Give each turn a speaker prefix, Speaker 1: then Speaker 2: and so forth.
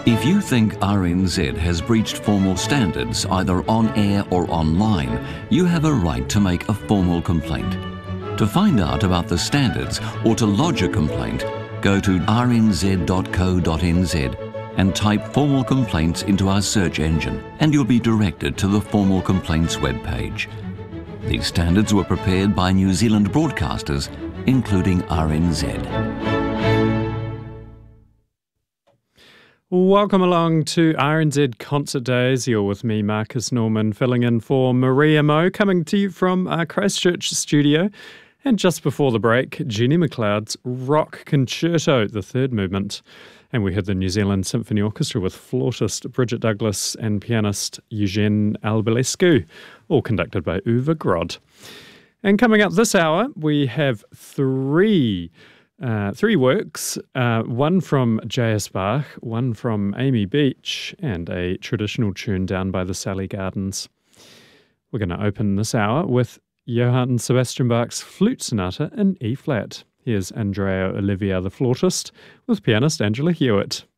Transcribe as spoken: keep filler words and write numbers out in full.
Speaker 1: If you think R N Z has breached formal standards either on air or online, you have a right to make a formal complaint. To find out about the standards or to lodge a complaint, go to r n z dot co dot n z and type formal complaints into our search engine, and you'll be directed to the formal complaints webpage. These standards were prepared by New Zealand broadcasters, including R N Z.
Speaker 2: Welcome along to R N Z Concert Days. You're with me, Marcus Norman, filling in for Maria Mo, coming to you from our Christchurch studio. And just before the break, Jenny McLeod's Rock Concerto, the third movement. And we heard the New Zealand Symphony Orchestra with flautist Bridget Douglas and pianist Eugene Albulescu, all conducted by Uwe Grod. And coming up this hour, we have three Uh, three works, uh, one from J S Bach, one from Amy Beach, and a traditional tune down by the Sally Gardens. We're going to open this hour with Johann Sebastian Bach's Flute Sonata in E-flat. Here's Andrea Olivia, the flautist, with pianist Angela Hewitt.